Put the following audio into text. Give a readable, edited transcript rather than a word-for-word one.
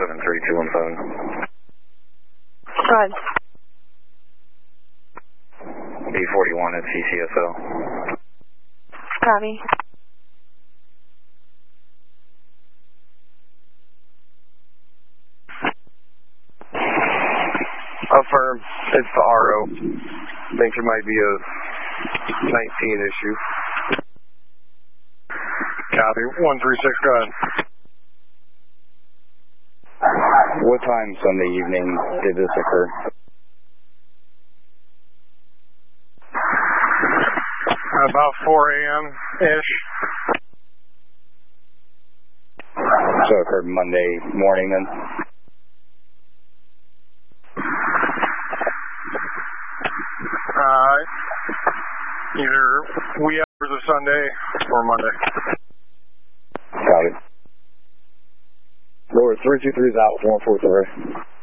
73215. Go ahead. B41 at CCSO. Copy. Affirm. It's the RO. Think it might be a 19 issue. Copy. 136, go ahead. What time Sunday evening did this occur? About 4 a.m.-ish. So it occurred Monday morning then? Either wee hours of Sunday or Monday. Got it. Lower 323 is out, 143.